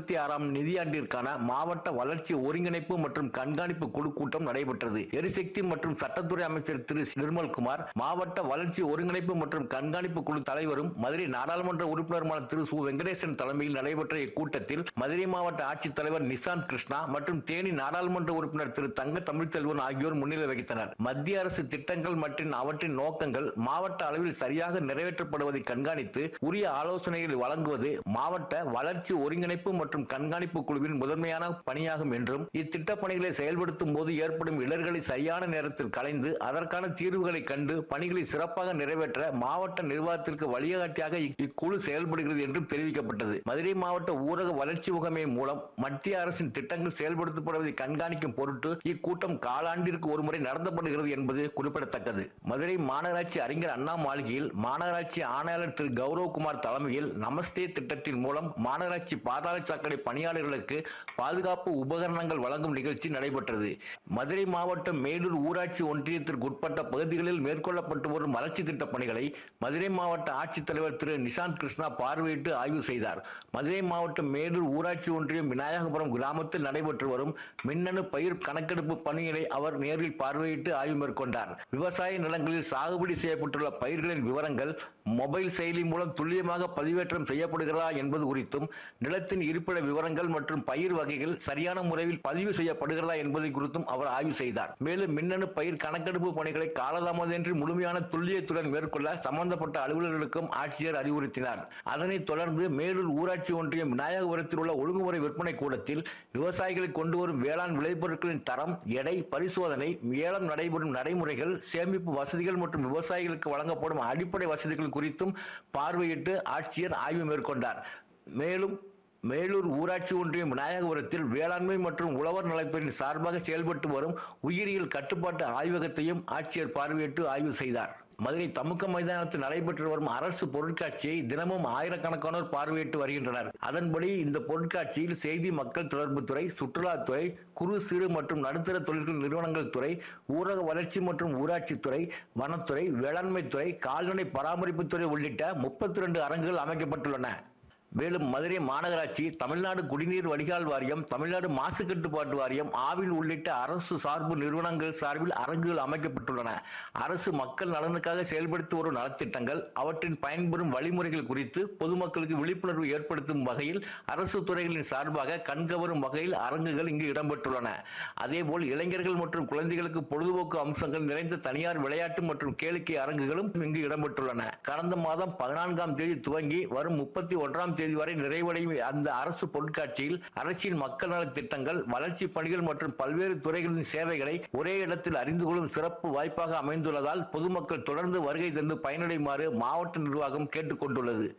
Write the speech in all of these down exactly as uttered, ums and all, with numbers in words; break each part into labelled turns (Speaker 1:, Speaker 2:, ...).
Speaker 1: இருபத்தி ஆறாம் நிதியாண்டிற்கான மாவட்ட வளர்ச்சி ஒருங்கிணைப்பு மற்றும் கண்காணிப்பு குழு கூட்டம் நடைபெற்றது. எரிசக்தி மற்றும் சட்டத்துறை அமைச்சர் திரு நிர்மல்குமார், மாவட்ட வளர்ச்சி ஒருங்கிணைப்பு மற்றும் கண்காணிப்பு குழு தலைவரும் மதுரை நாடாளுமன்ற உறுப்பினருமான திரு சு வெங்கடேசன் தலைமையில் நடைபெற்ற இக்கூட்டத்தில் மதுரை மாவட்ட ஆட்சித்தலைவர் நிசாந்த் கிருஷ்ணா மற்றும் தேனி நாடாளுமன்ற உறுப்பினர் திரு தங்க தமிழ்ச்செல்வன் ஆகியோர் முன்னிலை வகித்தனர். மத்திய அரசு திட்டங்கள் மற்றும் அவற்றின் நோக்கங்கள் மாவட்ட அளவில் சரியாக நிறைவேற்றப்படுவதை கண்காணித்து உரிய ஆலோசனைகளை வழங்குவது மாவட்ட வளர்ச்சி ஒருங்கிணைப்பு மற்றும் கண்காணிப்பு குழுவின் முதன்மையான பணியாகும் என்றும், இத்திட்ட பணிகளை செயல்படுத்தும் போது ஏற்படும் இடர்களை சரியான நேரத்தில் களைந்து அதற்கான தீர்வுகளை கண்டு பணிகளை சிறப்பாக நிறைவேற்ற மாவட்ட நிர்வாகத்திற்கு வழிகாட்டியாக இக்குழு செயல்படுகிறது என்றும் தெரிவிக்கப்பட்டது. மதுரை மாவட்ட ஊரக வளர்ச்சி முகமை மூலம் மத்திய அரசின் திட்டங்கள் செயல்படுத்தப்படுவதை கண்காணிக்கும் பொருட்டு இக்கூட்டம் காலாண்டிற்கு ஒருமுறை நடத்தப்படுகிறது என்பது குறிப்பிடத்தக்கது. மதுரை மாநகராட்சி அறிஞர் அண்ணா மாளிகையில் மாநகராட்சி ஆணையாளர் திரு கௌரவகுமார் தலைமையில் நமஸ்தே திட்டத்தின் மூலம் மாநகராட்சி பாதாள சாக்கடை பணியாளர்களுக்கு பாதுகாப்பு உபகரணங்கள் வழங்கும் நிகழ்ச்சி நடைபெற்றது. மதுரை மாவட்டம் மேலூர் ஊராட்சி ஒன்றியத்திற்கு உட்பட்ட பகுதிகளில் மேற்கொள்ளப்பட்டு வரும் வளர்ச்சி திட்ட பணிகளை மதுரை மாவட்ட ஆட்சித்தலைவர் திரு நிசாந்த் கிருஷ்ணா பார்வையிட்டு ஆய்வு செய்தார். மதுரை மாவட்டம் மேலூர் ஊராட்சி ஒன்றியம் விநாயகபுரம் கிராமத்தில் நடைபெற்று வரும் மின்னணு பயிர் கணக்கெடுப்பு பணிகளை அவர் நேரில் பார்வையிட்டு ஆய்வு மேற்கொண்டார். விவசாய நிலங்களில் சாகுபடி செய்யப்பட்டுள்ள பயிர்களின் விவரங்கள் மொபைல் செயலி மூலம் துல்லியமாக பதிவேற்றம் செய்யப்படுகிறதா என்பது குறித்தும், நிலத்தின் இருப்பிட விவரங்கள் மற்றும் பயிர் வகைகள் சரியான முறையில் பதிவு செய்யப்படுகிறதா என்பதை குறித்தும் அவர் ஆய்வு செய்தார். மேலும் மின்னணு பயிர் கணக்கெடுப்பு பணிகளை காலதாமதமின்றி முழுமையான துல்லியத்துடன் மேற்கொள்ள சம்பந்தப்பட்ட அலுவலர்களுக்கும் ஆட்சியர் அறிவுறுத்தினார். அதனைத் தொடர்ந்து மேலூர் ஊராட்சி ஒன்றியம் விநாயகபுரத்தில் உள்ள ஒழுங்குமுறை விற்பனை கூடத்தில் விவசாயிகளை கொண்டு வரும் வேளாண் விளைபொருட்களின் தரம், எடை, பரிசோதனை, ஏலம் நடைபெறும் நடைமுறைகள், சேமிப்பு வசதிகள் மற்றும் விவசாயிகளுக்கு வழங்கப்படும் அடிப்படை வசதிகள் குறித்தும் பார்வையிட்டு ஆட்சியர் ஆய்வு மேற்கொண்டார். மேலும் மேலூர் ஊராட்சி ஒன்றியம் விநாயகபுரத்தில் வேளாண்மை மற்றும் உழவர் நலத்துறையின் சார்பாக செயல்பட்டு வரும் உயிரியல் கட்டுப்பாட்டு ஆய்வகத்தையும் ஆட்சியர் பார்வையிட்டு ஆய்வு செய்தார். மதுரை தமுக்க மைதானத்தில் நடைபெற்று வரும் அரசு பொருட்காட்சியை தினமும் ஆயிரக்கணக்கானோர் பார்வையிட்டு வருகின்றனர். அதன்படி இந்த பொருட்காட்சியில் செய்தி மக்கள் தொடர்புத்துறை, சுற்றுலாத்துறை, குறு சிறு மற்றும் நடுத்தர தொழில்கள் நிறுவனங்கள் துறை, ஊரக வளர்ச்சி மற்றும் ஊராட்சித்துறை, வனத்துறை, வேளாண்மைத்துறை, கால்நடை பராமரிப்புத்துறை உள்ளிட்ட முப்பத்தி இரண்டு அரங்குகள் அமைக்கப்பட்டுள்ளன. மேலும் மதுரை மாநகராட்சி, தமிழ்நாடு குடிநீர் வடிகால் வாரியம், தமிழ்நாடு மாசு கட்டுப்பாட்டு வாரியம், ஆவின் உள்ளிட்ட அரசு சார்பு நிறுவனங்கள் சார்பில் அரங்குகள் அமைக்கப்பட்டுள்ளன. அரசு மக்கள் நலனுக்காக செயல்படுத்தி வரும் நலத்திட்டங்கள், அவற்றின் பயன்பெறும் வழிமுறைகள் குறித்து பொதுமக்களுக்கு விழிப்புணர்வு ஏற்படுத்தும் வகையில் அரசு துறைகளின் சார்பாக கண்கவரும் வகையில் அரங்குகள் இங்கு இடம்பெற்றுள்ளன. அதேபோல் இளைஞர்கள் மற்றும் குழந்தைகளுக்கு பொழுதுபோக்கு அம்சங்கள் நிறைந்த தனியார் விளையாட்டு மற்றும் கேளிக்கை அரங்குகளும் இங்கு இடம்பெற்றுள்ளன. கடந்த மாதம் பதினான்காம் தேதி துவங்கி வரும் முப்பத்தி ஒன்றாம் தேதி வரை நிறைவடையும் அந்த அரசு பொருட்காட்சியில் அரசின் மக்கள் நல திட்டங்கள், வளர்ச்சி பணிகள் மற்றும் பல்வேறு துறைகளின் சேவைகளை ஒரே இடத்தில் அறிந்து கொள்ளும் சிறப்பு வாய்ப்பாக அமைந்துள்ளதால் பொதுமக்கள் தொடர்ந்து வருகை தந்து பயனடையுமாறு மாவட்ட நிர்வாகம் கேட்டுக் கொண்டுள்ளது.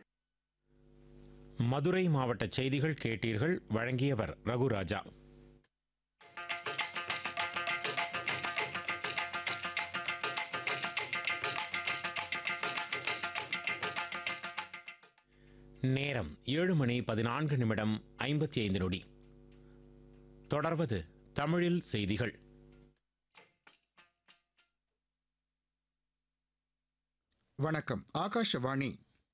Speaker 2: மதுரை மாவட்ட செய்திகள் கேட்டீர்கள். வழங்கியவர் ரகுராஜா. நேரம் ஏழு மணி பதினான்கு நிமிடம் ஐம்பத்தி ஐந்து நொடி. தொடர்வது தமிழில் செய்திகள்.
Speaker 3: வணக்கம். ஆகாஷவாணி.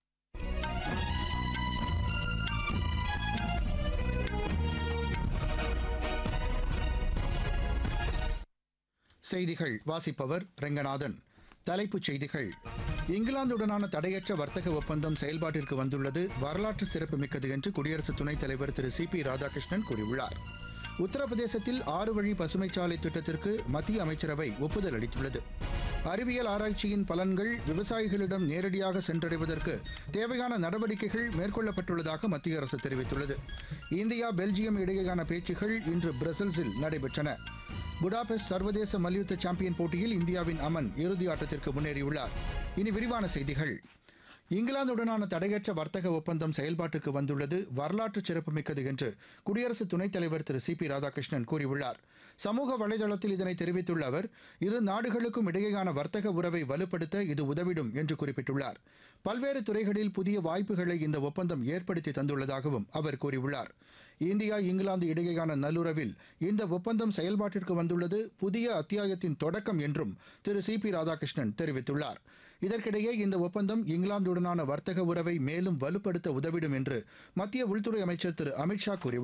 Speaker 3: செய்திகள் வாசிப்பவர் ரெங்கநாதன். தலைப்புச் செய்திகள். இங்கிலாந்துடனான தடையற்ற வர்த்தக ஒப்பந்தம் செயல்பாட்டிற்கு வந்துள்ளது வரலாற்று சிறப்புமிக்கது என்று குடியரசு துணைத் தலைவர் திரு சி பி ராதாகிருஷ்ணன் கூறியுள்ளார். உத்தரப்பிரதேசத்தில் ஆறு வழி பசுமைச்சாலை திட்டத்திற்கு மத்திய அமைச்சரவை ஒப்புதல் அளித்துள்ளது. அறிவியல் ஆராய்ச்சியின் பலன்கள் விவசாயிகளிடம் நேரடியாக சென்றடைவதற்கு தேவையான நடவடிக்கைகள் மேற்கொள்ளப்பட்டுள்ளதாக மத்திய அரசு தெரிவித்துள்ளது. இந்தியா பெல்ஜியம் இடையேயான பேச்சுகள் இன்று பிரசல்ஸில் நடைபெற்றன. புடாபெஸ்ட் சர்வதேச மல்யுத்த சாம்பியன் போட்டியில் இந்தியாவின் அமன் இறுதி ஆட்டத்திற்கு முன்னேறியுள்ளார். இனி விரிவான செய்திகள். இங்கிலாந்துடனான தடையற்ற வர்த்தக ஒப்பந்தம் செயல்பாட்டுக்கு வந்துள்ளது வரலாற்று சிறப்புமிக்கது என்று குடியரசு துணைத் தலைவர் திரு சி பி ராதாகிருஷ்ணன் கூறியுள்ளார். சமூக வலைதளத்தில் இதனை தெரிவித்துள்ள அவர், இரு நாடுகளுக்கும் இடையேயான வர்த்தக உறவை வலுப்படுத்த இது உதவிடும் என்று குறிப்பிட்டுள்ளார். பல்வேறு துறைகளில் புதிய வாய்ப்புகளை இந்த ஒப்பந்தம் ஏற்படுத்தி தந்துள்ளதாகவும் அவர் கூறியுள்ளார். இந்தியா இங்கிலாந்து இடையேயான நல்லுறவில் இந்த ஒப்பந்தம் செயல்பாட்டிற்கு வந்துள்ளது புதிய அத்தியாயத்தின் தொடக்கம் என்றும் திரு சி பி ராதாகிருஷ்ணன் தெரிவித்துள்ளார். இதற்கிடையே இந்த ஒப்பந்தம் இங்கிலாந்துடனான வர்த்தக உறவை மேலும் வலுப்படுத்த உதவிடும் என்று மத்திய உள்துறை அமைச்சர் திரு அமித்ஷா கூறியுள்ளார்.